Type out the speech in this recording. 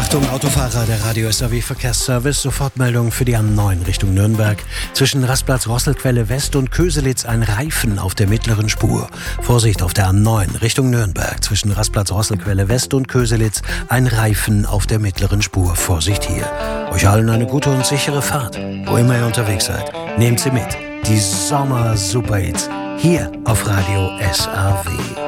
Achtung, Autofahrer, der Radio SAW Verkehrsservice, Sofortmeldung für die A9 Richtung Nürnberg. Zwischen Rastplatz Rosselquelle West und Köselitz ein Reifen auf der mittleren Spur. Vorsicht auf der A9 Richtung Nürnberg. Zwischen Rastplatz Rosselquelle West und Köselitz ein Reifen auf der mittleren Spur. Vorsicht hier. Euch allen eine gute und sichere Fahrt. Wo immer ihr unterwegs seid, nehmt sie mit. Die Sommer-Superhits hier auf Radio SAW.